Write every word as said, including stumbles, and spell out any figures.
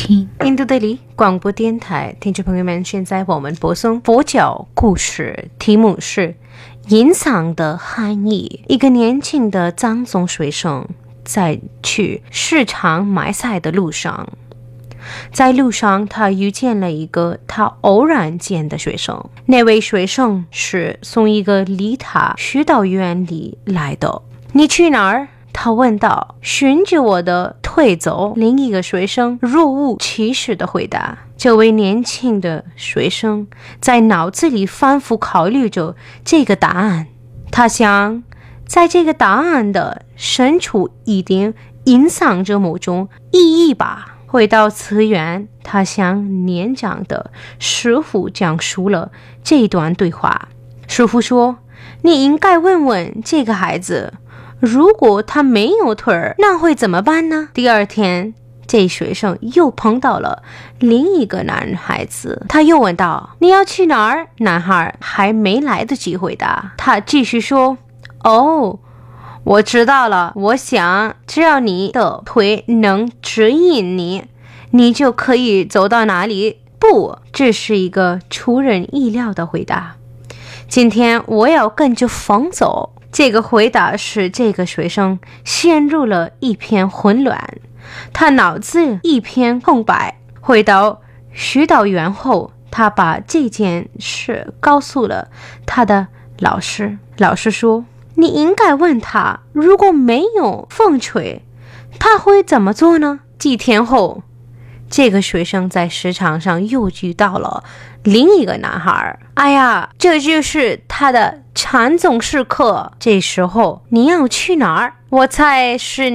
听。 印度德里广播电台听众朋友们，现在我们播送佛教故事，题目是隐藏的含义。一个年轻的藏族学生在去市场买菜的路上，在路上他遇见了一个他偶然见的学生。那位学生是从一个离他修道院里来的。你去哪儿？他问道。循着我的腿走。另一个学生若无其事地回答。这位年轻的学生在脑子里反复考虑着这个答案。他想，在这个答案的深处一定隐藏着某种意义吧。回到寺院，他向年长的师傅讲述了这段对话。师傅说，你应该问问这个孩子，如果他没有腿儿，那会怎么办呢？第二天，这学生又碰到了另一个男孩子，他又问道，你要去哪儿？男孩还没来得及回答，他继续说，哦，我知道了，我想只要你的腿能指引你，你就可以走到哪里。不，这是一个出人意料的回答。今天我要跟着风走。这个回答使这个学生陷入了一片混乱，他脑子一片空白。回到修道院后，他把这件事告诉了他的老师。老师说，你应该问他，如果没有风吹，他会怎么做呢？几天后，这个学生在市场上又遇到了另一个男孩。哎呀，这就是他的禅宗时刻。这时候你要去哪儿？我猜是